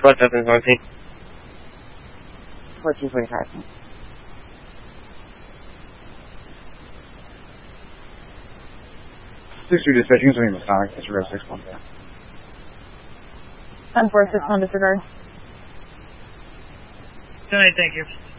Squad 7 14. 1445. Dispatching something Masonic, disregard 6-1. 10-4, 6-1, disregard. 10-8, thank you.